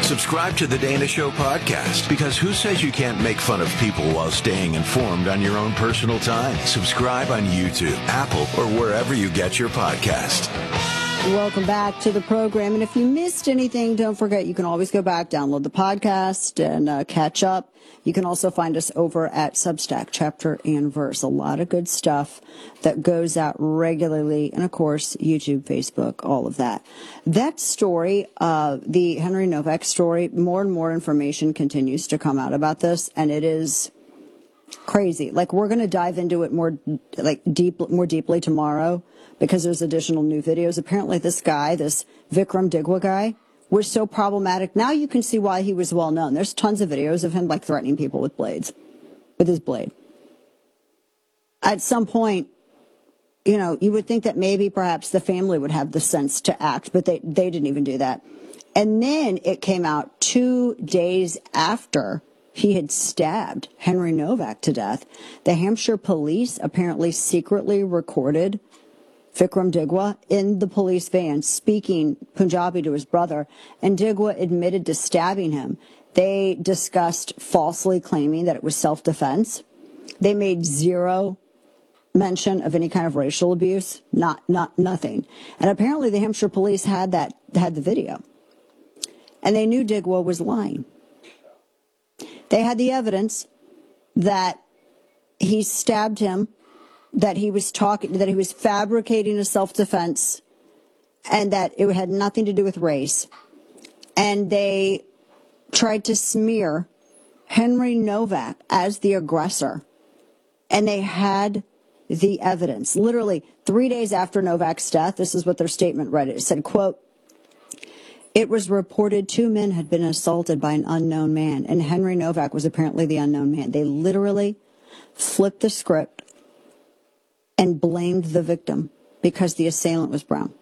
Subscribe to The Dana Show podcast, because who says you can't make fun of people while staying informed on your own personal time? Subscribe on YouTube, Apple, or wherever you get your podcast. Welcome back to the program. And if you missed anything, don't forget you can always go back, download the podcast, and catch up. You can also find us over at Substack, Chapter and Verse. A lot of good stuff that goes out regularly. And, of course, YouTube, Facebook, all of that. That story, the Henry Novak story, more and more information continues to come out about this. And it is crazy. Like, we're going to dive into it more deeply tomorrow, because there's additional new videos. Apparently this guy, this Vikram Digwa guy, was so problematic. Now you can see why he was well known. There's tons of videos of him like threatening people with his blade. At some point, you know, you would think that maybe perhaps the family would have the sense to act, but they didn't even do that. And then it came out 2 days after he had stabbed Henry Novak to death. The Hampshire police apparently secretly recorded Vikram Digwa in the police van speaking Punjabi to his brother, and Digwa admitted to stabbing him. They discussed falsely claiming that it was self-defense. They made zero mention of any kind of racial abuse, nothing. And apparently the Hampshire police had the video, and they knew Digwa was lying. They had the evidence that he stabbed him, that he was fabricating a self-defense, and that it had nothing to do with race. And they tried to smear Henry Novak as the aggressor. And they had the evidence. Literally 3 days after Novak's death, this is what their statement read. It said, quote, "It was reported 2 men had been assaulted by an unknown man, and Henry Novak was apparently the unknown man." They literally flipped the script and blamed the victim because the assailant was brown.